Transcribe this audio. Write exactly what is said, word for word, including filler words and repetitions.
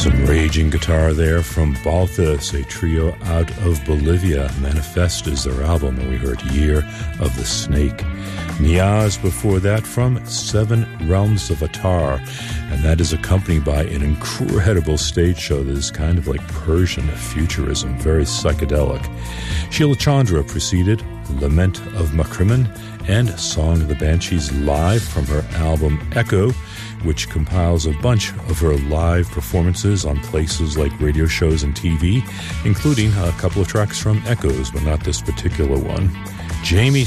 Some raging guitar there from Balthus, a trio out of Bolivia. Manifest is their album, and we heard Year of the Snake. Niaz before that from Seven Realms of Atar, and that is accompanied by an incredible stage show that is kind of like Persian futurism, very psychedelic. Sheila Chandra preceded Lament of Makriman and Song of the Banshees live from her album Echo, which compiles a bunch of her live performances on places like radio shows and T V, including a couple of tracks from Echoes, but not this particular one. Jamie